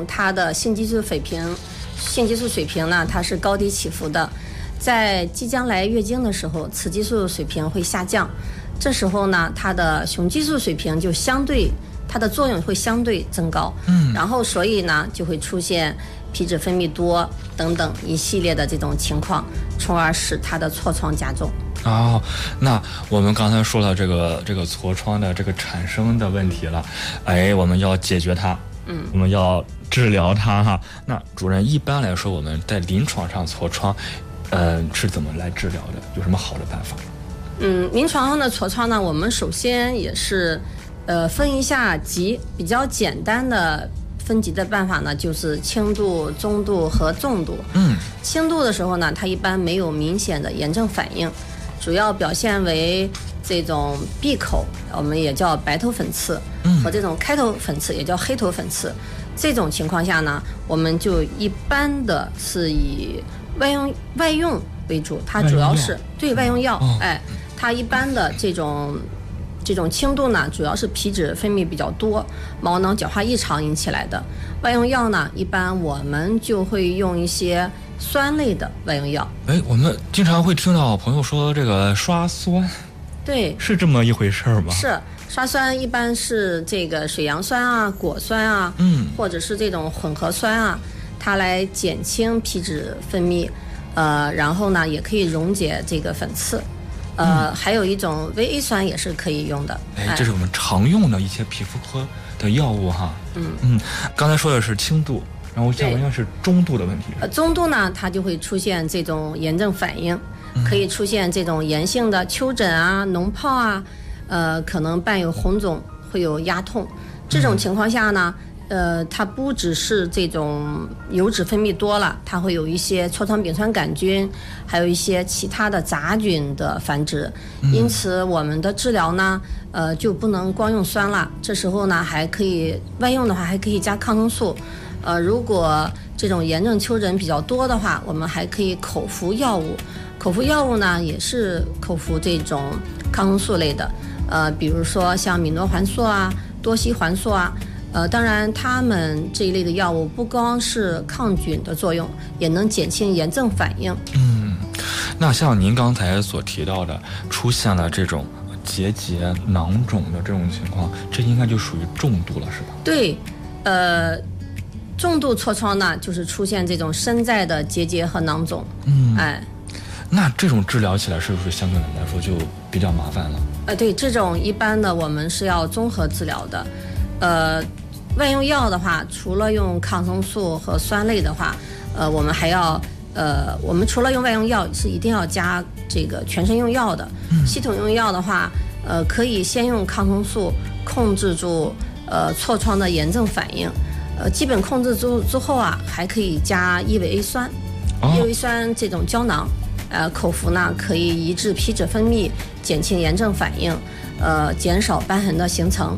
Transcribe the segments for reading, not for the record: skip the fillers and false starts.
种它的性激素水平呢，它是高低起伏的。在即将来月经的时候，雌激素水平会下降，这时候呢，它的雄激素水平就相对它的作用会相对增高。然后所以呢，就会出现皮脂分泌多等等一系列的这种情况，从而使它的痤疮加重。 那我们刚才说了这个痤疮的这个产生的问题了，我们要解决它，我们要治疗它哈。那主任，一般来说我们在临床上痤疮，是怎么来治疗的？有什么好的办法？ 临床上的痤疮呢，我们首先也是，分一下级，比较简单的分级的办法呢，就是轻度、中度和重度。轻度的时候呢，它一般没有明显的炎症反应，主要表现为这种闭口，我们也叫白头粉刺，和这种开头粉刺，也叫黑头粉刺。这种情况下呢，我们就一般的是以外用为主，它主要是对外用药。它一般的这种轻度呢，主要是皮脂分泌比较多，毛囊角化异常引起来的。外用药呢，一般我们就会用一些酸类的外用药。 我们经常会听到朋友说这个刷酸， 对， 是这么一回事吗？ 是，刷酸一般是这个水杨酸啊、果酸啊，或者是这种混合酸啊，它来减轻皮脂分泌，然后呢也可以溶解这个粉刺。还有一种 VA 酸也是可以用的。 这是我们常用的一些皮肤科的药物哈。刚才说的是轻度，然后下面是中度的问题。 中度呢，它就会出现这种炎症反应，可以出现这种炎性的丘疹啊、脓疱啊，可能伴有红肿，会有压痛。这种情况下呢，它不只是这种油脂分泌多了，它会有一些痤疮丙酸杆菌，还有一些其他的杂菌的繁殖。因此我们的治疗呢，就不能光用酸了，这时候呢还可以外用的话还可以加抗生素。如果这种炎症丘疹比较多的话，我们还可以口服药物。口服药物呢也是口服这种抗生素类的，比如说像米诺环素啊、多西环素啊。当然它们这一类的药物不光是抗菌的作用，也能减轻炎症反应。 那像您刚才所提到的，出现了这种结节、囊肿的这种情况，这应该就属于重度了，是吧？ 对，重度痤疮呢，就是出现这种深在的结节和囊肿。 那这种治疗起来是不是相对来说就比较麻烦了？ 对，这种一般的我们是要综合治疗的。外用药的话，除了用抗生素和酸类的话，我们还要我们除了用外用药，是一定要加这个全身用药的。系统用药的话，可以先用抗生素控制住痤疮的炎症反应，基本控制住之后啊，还可以加伊维 A 酸，伊维酸这种胶囊，口服呢可以抑制皮脂分泌，减轻炎症反应，减少瘢痕的形成。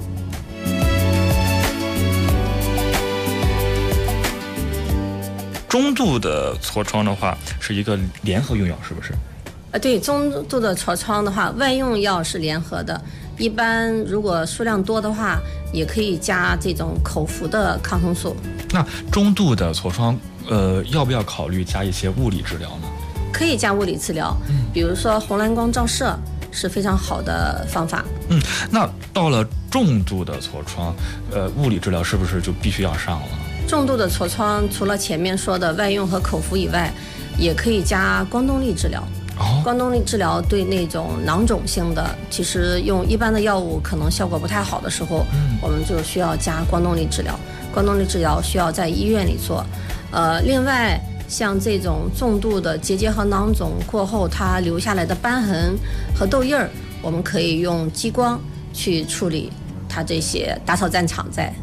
中度的痤疮的话是一个联合用药，是不是？ 对，中度的痤疮的话，外用药是联合的，一般如果数量多的话，也可以加这种口服的抗生素。 那中度的痤疮，要不要考虑加一些物理治疗呢？ 可以加物理治疗，比如说红蓝光照射是非常好的方法。 那到了重度的痤疮，物理治疗是不是就必须要上了？ 重度的痤疮除了前面说的外用和口服以外，也可以加光动力治疗。光动力治疗对那种囊肿性的，其实用一般的药物可能效果不太好的时候，我们就需要加光动力治疗。光动力治疗需要在医院里做。另外像这种重度的结节和囊肿过后，它留下来的斑痕和痘印儿，我们可以用激光去处理它这些，打扫战场在。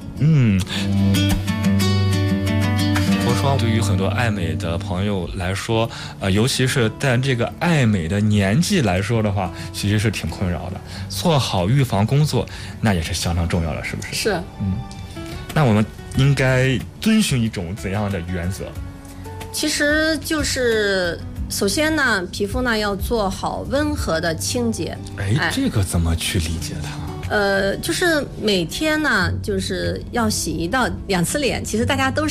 痤疮对于很多爱美的朋友来说，尤其是在这个爱美的年纪来说的话，其实是挺困扰的。做好预防工作，那也是相当重要的，是不是？ 是。 那我们应该遵循一种怎样的原则？ 其实就是首先呢，皮肤呢要做好温和的清洁。 这个怎么去理解它？ 就是每天呢，就是要洗1到2次脸。其实大家都